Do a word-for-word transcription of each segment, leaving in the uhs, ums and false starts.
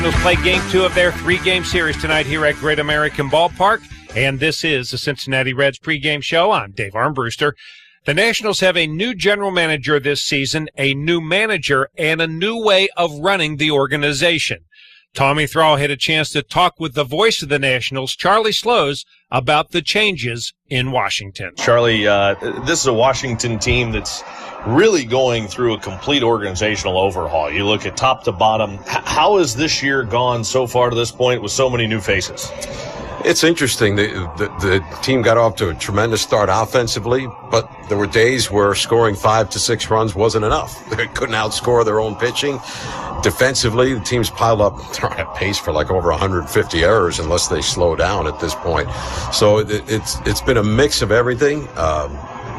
Nationals play game two of their three-game series tonight here at Great American Ballpark, and this is the Cincinnati Reds pregame show. I'm Dave Armbruster. The Nationals have a new general manager this season, a new manager, and a new way of running the organization. Tommy Thrall had a chance to talk with the voice of the Nationals, Charlie Slowes, about the changes in Washington. Charlie, uh, this is a Washington team that's really going through a complete organizational overhaul. You look at top to bottom. H- how has this year gone so far to this point with so many new faces? It's interesting. The, the, the team got off to a tremendous start offensively, but there were days where scoring five to six runs wasn't enough. They couldn't outscore their own pitching. Defensively, the team's piled up, they're at pace for like over one hundred fifty errors unless they slow down at this point. So it, it's it's been a mix of everything. Um,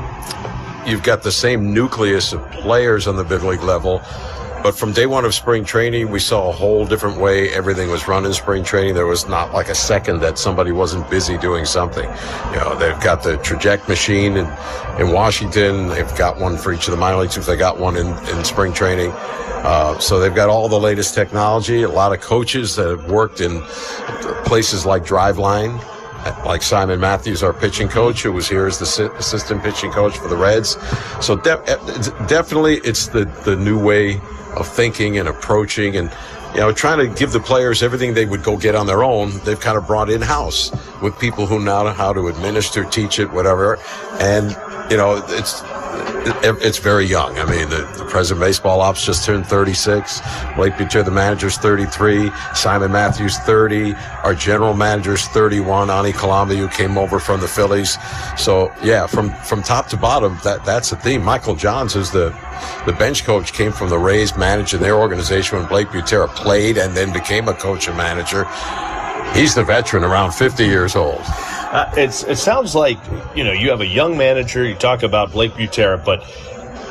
you've got the same nucleus of players on the big league level. But from day one of spring training, we saw a whole different way everything was run in spring training. There was not like a second that somebody wasn't busy doing something. You know, they've got the Traject machine in, in Washington. They've got one for each of the minor leagues if they got one in, in spring training. Uh, so they've got all the latest technology. A lot of coaches that have worked in places like Driveline, like Simon Matthews, our pitching coach, who was here as the assistant pitching coach for the Reds. So de- definitely it's the, the new way of thinking and approaching and, you know, trying to give the players everything they would go get on their own. They've kind of brought in-house with people who know how to administer, teach it, whatever. And, you know, it's it's very young. I mean, the, the president of baseball ops just turned thirty-six. Blake Buter, the manager's thirty-three. Simon Matthews, thirty. Our general manager's thirty-one. Ani Kalambi, who came over from the Phillies. So, yeah, from, from top to bottom, that that's the theme. Michael Johns, who's the the bench coach, came from the Rays, managed in their organization when Blake Buter played and then became a coach and manager. He's the veteran, around fifty years old. Uh, it's, it sounds like, you know, you have a young manager. You talk about Blake Buter, but